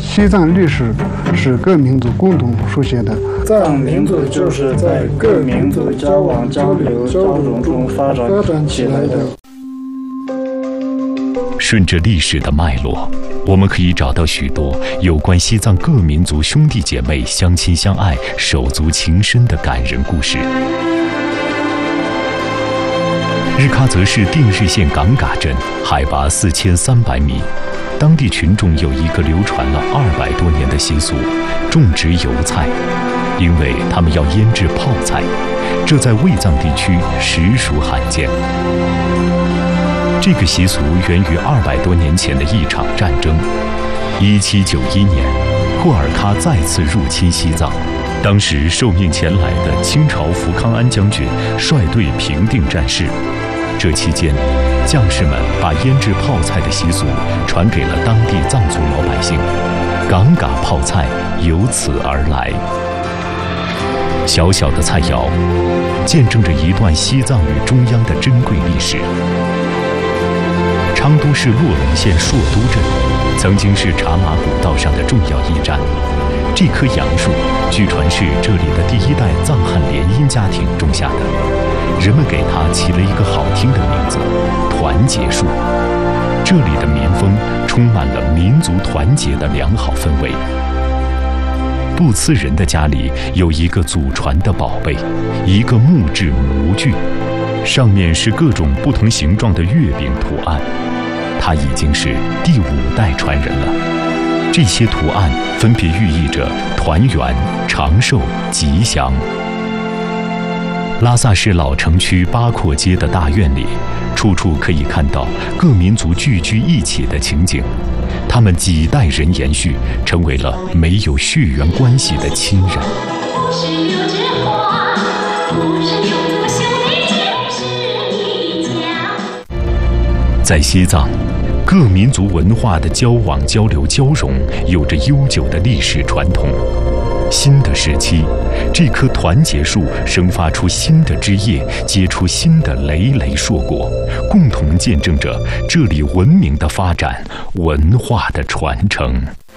西藏历史是各民族共同书写的。 藏民族就是在各民族交往、交流、交融中发展起来的。 顺着历史的脉络，我们可以找到许多有关西藏各民族兄弟姐妹相亲相爱、手足情深的感人故事。日喀则市定日县岗嘎镇，海拔4300米，当地群众有一个流传了200多年的习俗，种植油菜，因为他们要腌制泡菜，这在卫藏地区实属罕见。这个习俗源于200多年前的一场战争。1791年，库尔喀再次入侵西藏，当时受命前来的清朝福康安将军率队平定战事。这期间，将士们把腌制泡菜的习俗传给了当地藏族老百姓，岗嘎泡菜由此而来。小小的菜肴，见证着一段西藏与中央的珍贵历史。昌都市洛龙县硕都镇，曾经是茶马古道上的重要驿站。这棵杨树，据传是这里的第1代藏汉联姻家庭种下的，人们给它起了一个好听的名字——团结树。这里的民风充满了民族团结的良好氛围。布次人的家里有一个祖传的宝贝，一个木质模具，上面是各种不同形状的月饼图案。他已经是第5代传人了。这些图案分别寓意着团圆、长寿、吉祥。拉萨市老城区八廓街的大院里，处处可以看到各民族聚居一起的情景。他们几代人延续，成为了没有血缘关系的亲人。在西藏，各民族文化的交往、交流、交融，有着悠久的历史传统。新的时期，这棵团结树生发出新的枝叶，结出新的累累硕果，共同见证着这里文明的发展、文化的传承。